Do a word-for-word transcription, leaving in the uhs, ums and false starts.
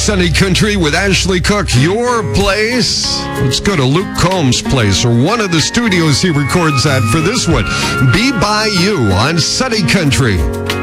Sunny Country with Ashley Cook. Your place. Let's go to Luke Combs' place, or one of the studios he records at for this one. Be By You on Sunny Country.